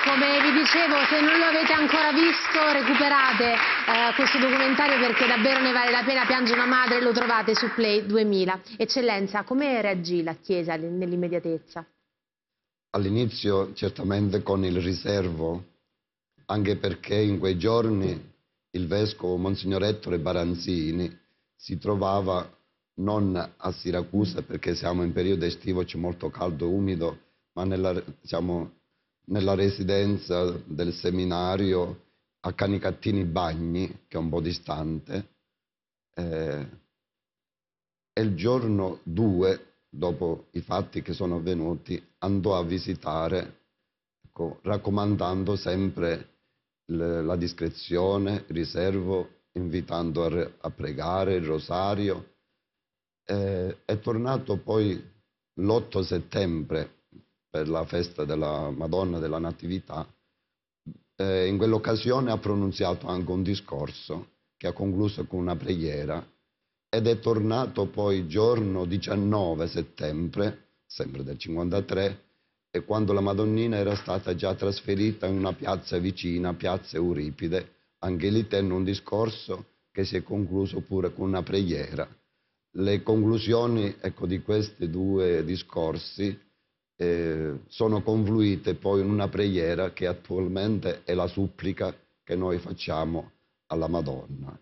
Come vi dicevo, se non lo avete ancora visto, recuperate questo documentario perché davvero ne vale la pena. Piange una madre, lo trovate su Play 2000. Eccellenza, come reagì la Chiesa nell'immediatezza? All'inizio certamente con il riservo, anche perché in quei giorni il vescovo Monsignor Ettore Baranzini si trovava non a Siracusa, perché siamo in periodo estivo, c'è molto caldo e umido, ma nella residenza del seminario a Canicattini Bagni, che è un po' distante, e il giorno 2, dopo i fatti che sono avvenuti, andò a visitare, ecco, raccomandando sempre la discrezione, il riservo, invitando a pregare il rosario. È tornato poi l'8 settembre per la festa della Madonna della Natività. In quell'occasione ha pronunziato anche un discorso che ha concluso con una preghiera ed è tornato poi giorno 19 settembre, sempre del 53, e quando la Madonnina era stata già trasferita in una piazza vicina, piazza Euripide. Anche lì tenne un discorso che si è concluso pure con una preghiera. Le conclusioni, ecco, di questi due discorsi sono confluite poi in una preghiera che attualmente è la supplica che noi facciamo alla Madonna.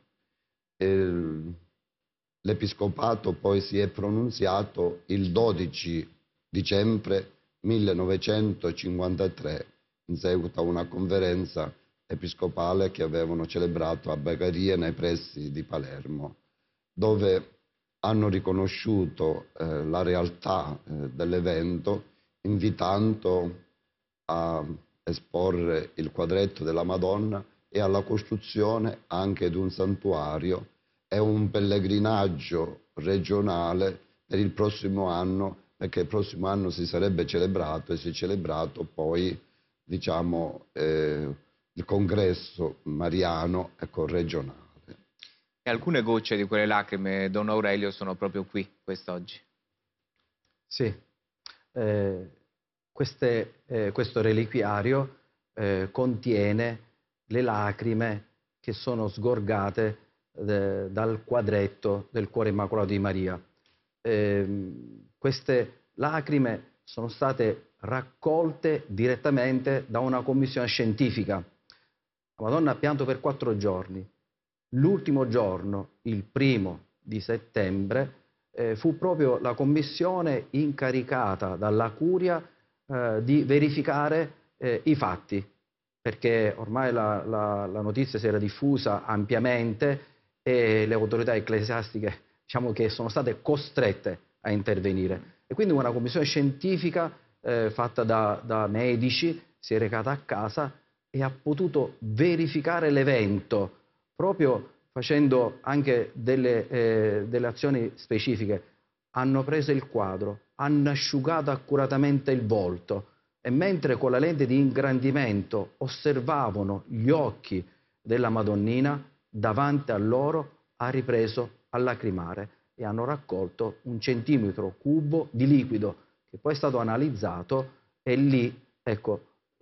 L'Episcopato poi si è pronunziato il 12 dicembre 1953 in seguito a una conferenza episcopale che avevano celebrato a Bagaria nei pressi di Palermo, dove hanno riconosciuto la realtà dell'evento, invitando a esporre il quadretto della Madonna e alla costruzione anche di un santuario e un pellegrinaggio regionale per il prossimo anno, perché il prossimo anno si sarebbe celebrato e si è celebrato poi, diciamo, il congresso mariano, ecco, regionale. E alcune gocce di quelle lacrime, Don Aurelio, sono proprio qui, quest'oggi. Sì, questo reliquiario contiene le lacrime che sono sgorgate dal quadretto del Cuore Immacolato di Maria. Queste lacrime sono state raccolte direttamente da una commissione scientifica. La Madonna ha pianto per 4 giorni. L'ultimo giorno, il 1° di settembre, fu proprio la commissione incaricata dalla Curia di verificare i fatti, perché ormai la notizia si era diffusa ampiamente e le autorità ecclesiastiche, diciamo, che sono state costrette a intervenire. E quindi una commissione scientifica fatta da medici si è recata a casa e ha potuto verificare l'evento, proprio facendo anche delle azioni specifiche. Hanno preso il quadro, hanno asciugato accuratamente il volto e mentre con la lente di ingrandimento osservavano gli occhi della Madonnina, davanti a loro ha ripreso a lacrimare e hanno raccolto 1 centimetro cubo di liquido che poi è stato analizzato e lì, ecco,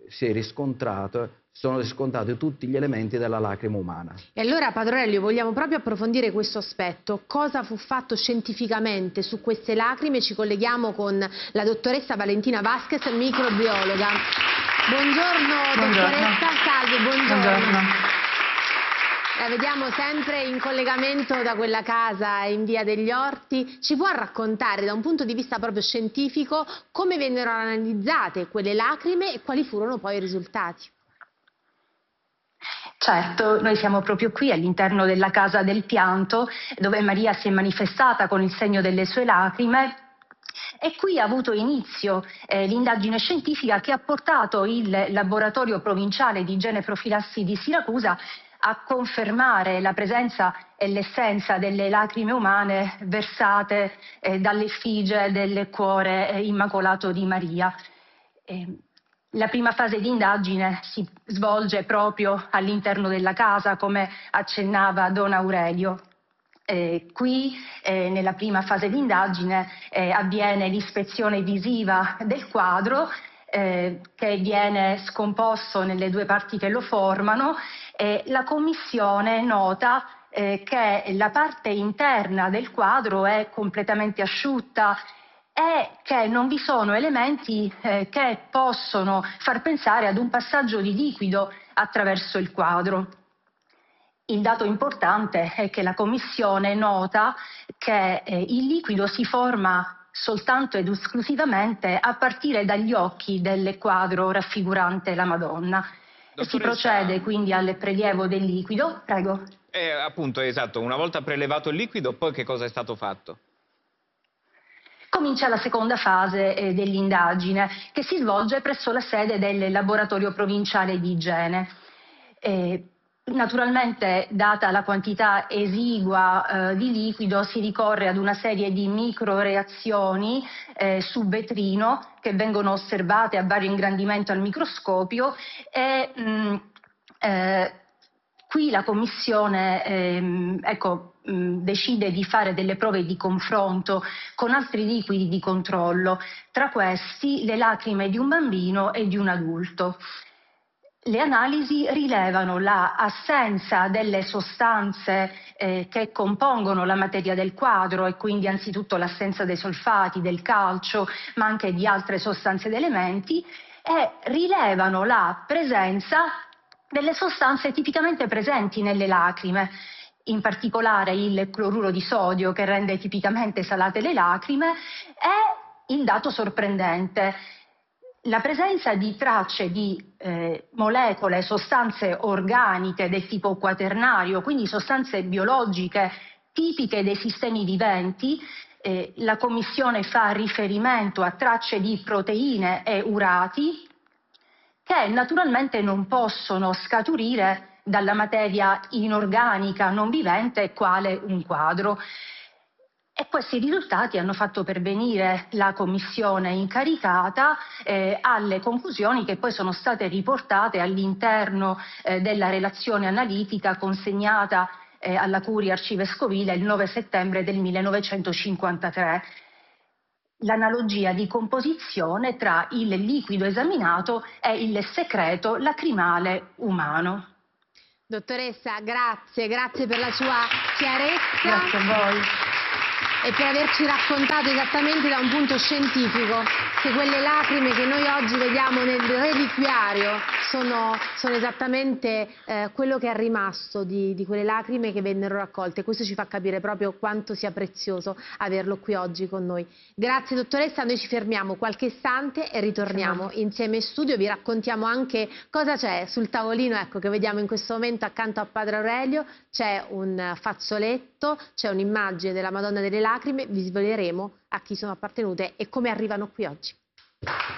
sono riscontrati tutti gli elementi della lacrima umana. E allora, Padre Aurelio, vogliamo proprio approfondire questo aspetto. Cosa fu fatto scientificamente su queste lacrime? Ci colleghiamo con la dottoressa Valentina Vasquez, microbiologa. Buongiorno, dottoressa. Salve, buongiorno. La vediamo sempre in collegamento da quella casa in Via degli Orti. Ci può raccontare da un punto di vista proprio scientifico come vennero analizzate quelle lacrime e quali furono poi i risultati? Certo, noi siamo proprio qui all'interno della Casa del Pianto, dove Maria si è manifestata con il segno delle sue lacrime. E qui ha avuto inizio l'indagine scientifica che ha portato il laboratorio provinciale di igiene e profilassi di Siracusa a confermare la presenza e l'essenza delle lacrime umane versate dall'effigie del Cuore Immacolato di Maria. La prima fase di indagine si svolge proprio all'interno della casa, come accennava Don Aurelio. Qui nella prima fase di indagine avviene l'ispezione visiva del quadro che viene scomposto nelle due parti che lo formano. La commissione nota che la parte interna del quadro è completamente asciutta e che non vi sono elementi che possono far pensare ad un passaggio di liquido attraverso il quadro. Il dato importante è che la Commissione nota che il liquido si forma soltanto ed esclusivamente a partire dagli occhi del quadro raffigurante la Madonna. Si procede quindi al prelievo del liquido. Prego. Appunto, esatto, una volta prelevato il liquido, poi che cosa è stato fatto? Comincia la seconda fase dell'indagine, che si svolge presso la sede del laboratorio provinciale di Igiene. Naturalmente, data la quantità esigua di liquido, si ricorre ad una serie di microreazioni su vetrino che vengono osservate a vario ingrandimento al microscopio e qui la Commissione decide di fare delle prove di confronto con altri liquidi di controllo, tra questi le lacrime di un bambino e di un adulto. Le analisi rilevano l'assenza delle sostanze che compongono la materia del quadro e quindi anzitutto l'assenza dei solfati, del calcio, ma anche di altre sostanze ed elementi, e rilevano la presenza delle sostanze tipicamente presenti nelle lacrime, in particolare il cloruro di sodio che rende tipicamente salate le lacrime e il dato sorprendente, la presenza di tracce di molecole, sostanze organiche del tipo quaternario, quindi sostanze biologiche tipiche dei sistemi viventi. La Commissione fa riferimento a tracce di proteine e urati che naturalmente non possono scaturire dalla materia inorganica non vivente quale un quadro. E questi risultati hanno fatto pervenire la commissione incaricata alle conclusioni che poi sono state riportate all'interno della relazione analitica consegnata alla Curia Arcivescovile il 9 settembre del 1953. L'analogia di composizione tra il liquido esaminato e il secreto lacrimale umano. Dottoressa, grazie per la sua chiarezza. Grazie a voi. E per averci raccontato esattamente da un punto scientifico che quelle lacrime che noi oggi vediamo nel reliquiario sono esattamente quello che è rimasto di quelle lacrime che vennero raccolte. Questo ci fa capire proprio quanto sia prezioso averlo qui oggi con noi. Grazie dottoressa, noi ci fermiamo qualche istante e ritorniamo insieme in studio. Vi raccontiamo anche cosa c'è sul tavolino, ecco, che vediamo in questo momento accanto a Padre Aurelio. C'è un fazzoletto, c'è un'immagine della Madonna delle Lacrime, vi sveleremo a chi sono appartenute e come arrivano qui oggi.